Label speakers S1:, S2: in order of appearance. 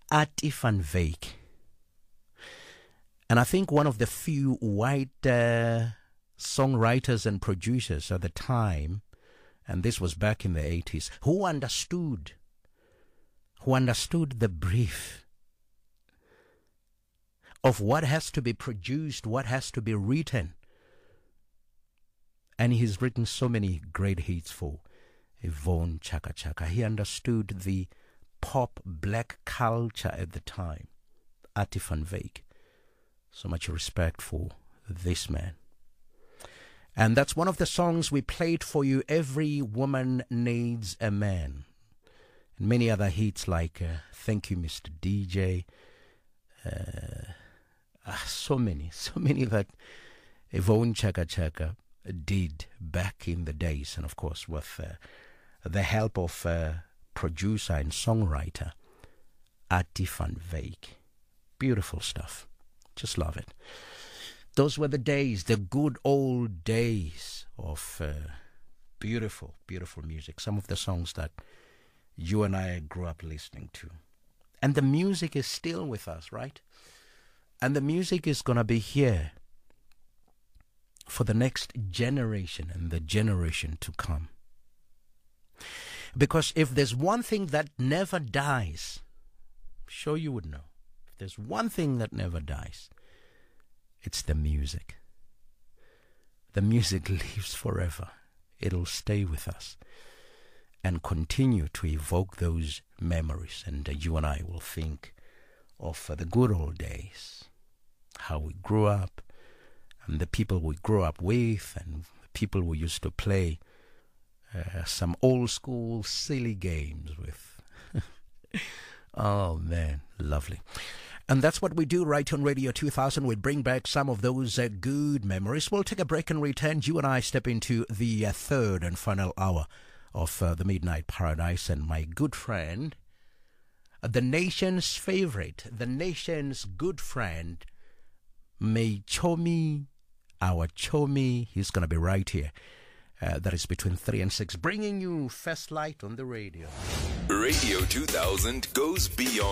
S1: Artie van Wyk. And I think one of the few white songwriters and producers at the time, and this was back in the 80s, who understood the brief of what has to be produced, what has to be written. And he's written so many great hits for Yvonne Chaka Chaka. He understood the pop black culture at the time. Artie van Wyk. So much respect for this man. And that's one of the songs we played for you. Every Woman Needs a Man. And many other hits like Thank You, Mr. DJ. So many that Yvonne Chaka Chaka did back in the days. And of course with the help of producer and songwriter Artie van Wyk. Beautiful stuff. Just love it. Those were the days, the good old days of beautiful, beautiful music. Some of the songs that you and I grew up listening to. And the music is still with us, right? And the music is going to be here for the next generation and the generation to come. Because if there's one thing that never dies, I'm sure you would know. If there's one thing that never dies, it's the music. The music lives forever. It'll stay with us and continue to evoke those memories. And you and I will think of the good old days, how we grew up, and the people we grew up with, and the people we used to play some old school silly games with. Oh man, lovely. And that's what we do right on Radio 2000. We bring back some of those good memories. We'll take a break and return. You and I step into the third and final hour of the Midnight Paradise. And my good friend, the nation's favorite, the nation's good friend, May Chomi, our Chomi, he's going to be right here. That is between 3 and 6, bringing you First Light on the radio.
S2: Radio 2000 goes beyond.